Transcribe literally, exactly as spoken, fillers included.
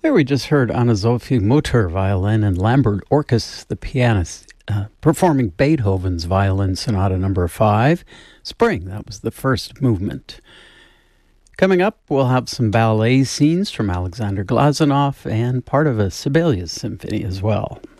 There we just heard Anna Sophie Mutter violin and Lambert Orkus, the pianist, uh, performing Beethoven's Violin Sonata number five, Spring. That was the first movement. Coming up, we'll have some ballet scenes from Alexander Glazunov and part of a Sibelius symphony as well.